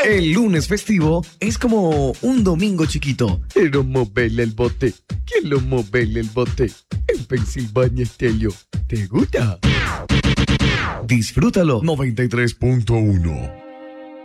El lunes festivo es como un domingo chiquito. Quiero moverle el bote. Quiero moverle el bote. En Pensilvania Estéreo. ¿Te gusta? Disfrútalo. 93.1